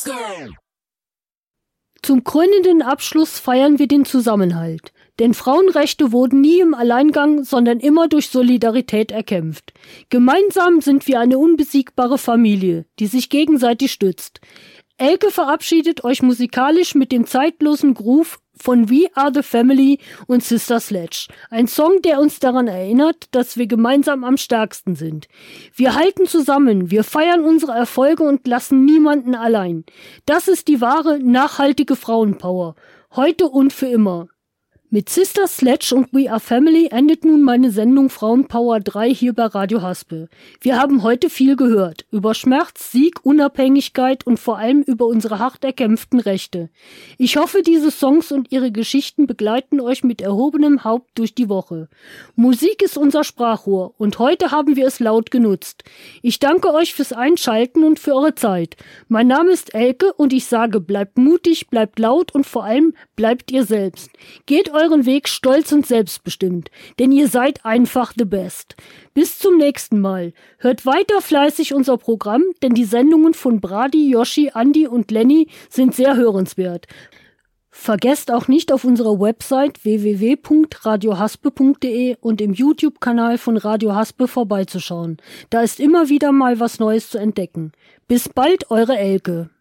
Zum krönenden Abschluss feiern wir den Zusammenhalt. Denn Frauenrechte wurden nie im Alleingang, sondern immer durch Solidarität erkämpft. Gemeinsam sind wir eine unbesiegbare Familie, die sich gegenseitig stützt. Elke verabschiedet euch musikalisch mit dem zeitlosen Groove von We Are the Family und Sister Sledge. Ein Song, der uns daran erinnert, dass wir gemeinsam am stärksten sind. Wir halten zusammen, wir feiern unsere Erfolge und lassen niemanden allein. Das ist die wahre, nachhaltige Frauenpower. Heute und für immer. Mit Sister Sledge und We Are Family endet nun meine Sendung Frauenpower 3 hier bei Radio Haspel. Wir haben heute viel gehört. Über Schmerz, Sieg, Unabhängigkeit und vor allem über unsere hart erkämpften Rechte. Ich hoffe, diese Songs und ihre Geschichten begleiten euch mit erhobenem Haupt durch die Woche. Musik ist unser Sprachrohr und heute haben wir es laut genutzt. Ich danke euch fürs Einschalten und für eure Zeit. Mein Name ist Elke und ich sage, bleibt mutig, bleibt laut und vor allem bleibt ihr selbst. Geht euren Weg stolz und selbstbestimmt, denn ihr seid einfach the best. Bis zum nächsten Mal. Hört weiter fleißig unser Programm, denn die Sendungen von Brady, Yoshi, Andi und Lenny sind sehr hörenswert. Vergesst auch nicht auf unserer Website www.radiohaspe.de und im YouTube-Kanal von Radio Haspe vorbeizuschauen. Da ist immer wieder mal was Neues zu entdecken. Bis bald, eure Elke.